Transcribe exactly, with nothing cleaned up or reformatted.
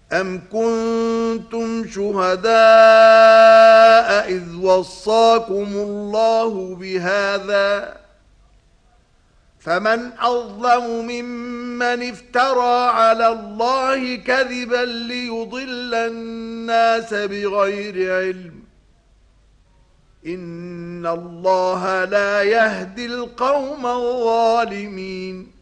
أَمْ كُنتُمْ شُهَدَاءَ إِذْ وَصَّاكُمُ اللَّهُ بِهَذَا فَمَنْ أَظْلَمُ مِمَّنِ افْتَرَى عَلَى اللَّهِ كَذِبًا لِيُضِلَّ النَّاسَ بِغَيْرِ عِلْمٍ إِنَّ اللَّهَ لَا يَهْدِي الْقَوْمَ الظَّالِمِينَ